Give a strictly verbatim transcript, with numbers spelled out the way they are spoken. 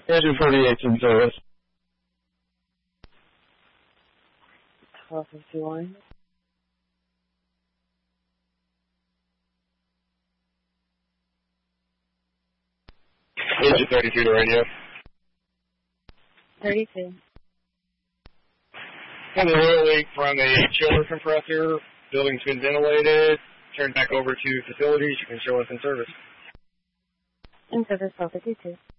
Engine forty-eight in service. twelve fifty-one. Engine thirty-two to radio. thirty-two. And the oil leak from a chiller compressor. Building's been ventilated. Turned back over to facilities. You can show us in service. In service twelve fifty-two.